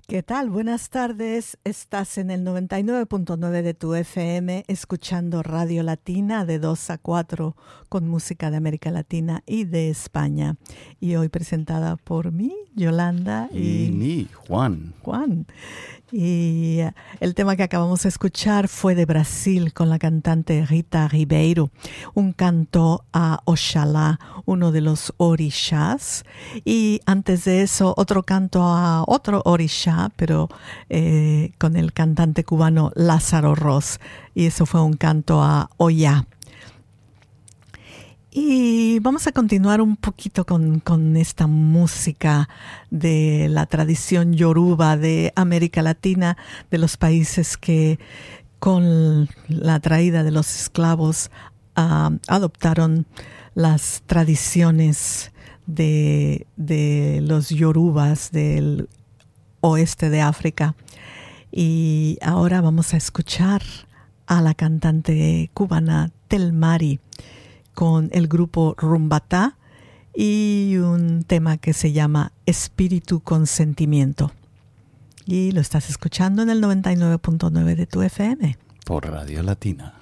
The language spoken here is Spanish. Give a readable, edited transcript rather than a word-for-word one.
¿Qué tal? Buenas tardes. Estás en el 99.9 de tu FM, escuchando Radio Latina de 2 a 4 con música de América Latina y de España. Y hoy presentada por mí, Yolanda. Y mí, Juan. Y el tema que acabamos de escuchar fue de Brasil con la cantante Rita Ribeiro, un canto a Oxalá, uno de los orixás. Y antes de eso, otro canto a otro orixá, pero con el cantante cubano Lázaro Ross. Y eso fue un canto a Oya. Y vamos a continuar un poquito con esta música de la tradición yoruba de América Latina, de los países que con la traída de los esclavos adoptaron las tradiciones de los yorubas del oeste de África. Y ahora vamos a escuchar a la cantante cubana Tel Mari con el grupo Rumbatá y un tema que se llama Espíritu con Sentimiento. Y lo estás escuchando en el 99.9 de tu FM. Por Radio Latina.